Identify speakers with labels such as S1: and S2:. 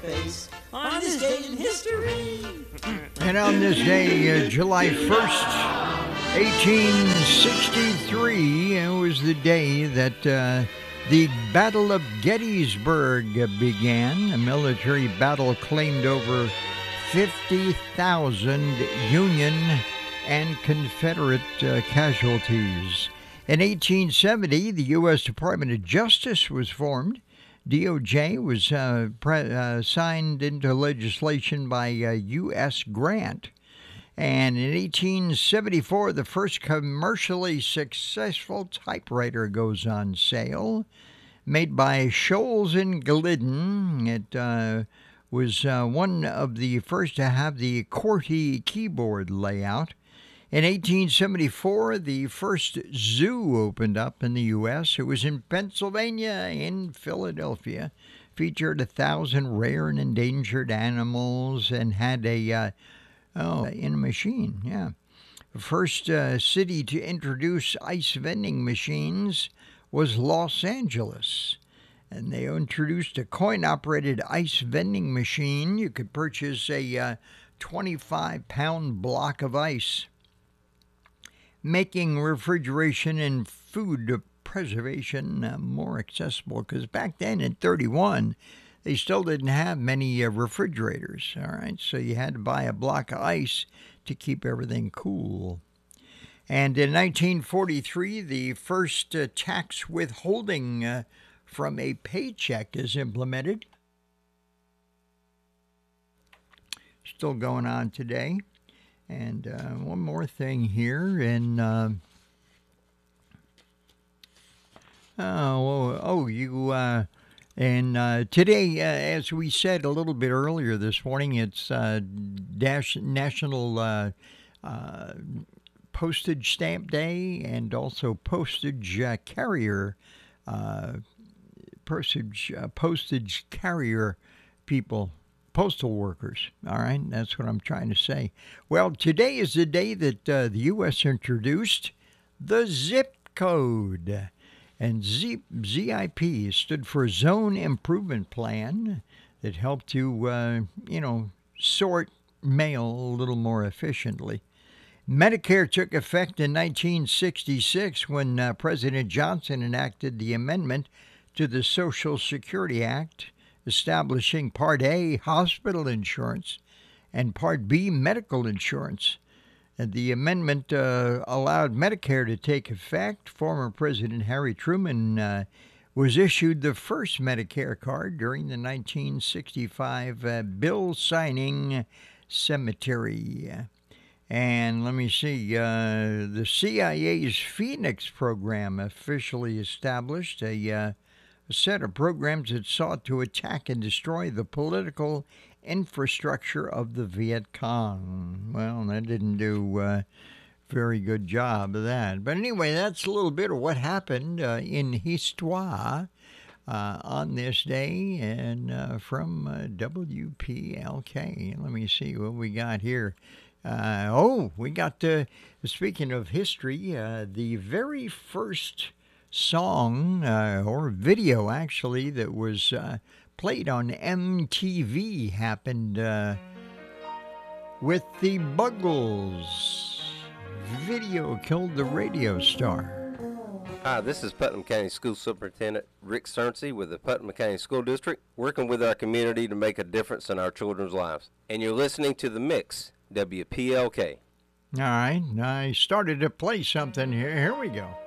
S1: face on this day in history.
S2: And on this day, July 1st, 1863, it was the day that the Battle of Gettysburg began. A military battle claimed over 50,000 Union and Confederate casualties. In 1870, the U.S. Department of Justice was formed. DOJ was signed into legislation by U.S. Grant. And in 1874, the first commercially successful typewriter goes on sale, made by Scholes and Glidden. It was one of the first to have the QWERTY keyboard layout. In 1874, the first zoo opened up in the U.S. It was in Pennsylvania, in Philadelphia. Featured 1,000 rare and endangered animals and had in a machine, yeah. The first city to introduce ice vending machines was Los Angeles. And they introduced a coin-operated ice vending machine. You could purchase a 25-pound block of ice, making refrigeration and food preservation more accessible. Because back then in 31, they still didn't have many refrigerators, all right? So you had to buy a block of ice to keep everything cool. And in 1943, the first tax withholding from a paycheck is implemented. Still going on today. And one more thing here, and today, as we said a little bit earlier this morning, it's National Postage Stamp Day, and also Postage Carrier people. Postal workers, all right? That's what I'm trying to say. Well, today is the day that the U.S. introduced the zip code. And ZIP stood for Zone Improvement Plan that helped to, sort mail a little more efficiently. Medicare took effect in 1966 when President Johnson enacted the amendment to the Social Security Act, establishing Part A, hospital insurance, and Part B, medical insurance. And the amendment allowed Medicare to take effect. Former President Harry Truman was issued the first Medicare card during the 1965 bill signing cemetery. And let me see, the CIA's Phoenix program officially established a set of programs that sought to attack and destroy the political infrastructure of the Viet Cong. Well, that didn't do a very good job of that. But anyway, that's a little bit of what happened in Histoire on this day, and from WPLK. Let me see what we got here. We got, speaking of history, the very first song, or video actually, that was played on MTV happened with the Buggles. Video killed the radio star.
S3: Hi, this is Putnam County School Superintendent Rick Cernsey with the Putnam County School District, working with our community to make a difference in our children's lives. And you're listening to The Mix, WPLK.
S2: All right, I started to play something here. Here we go.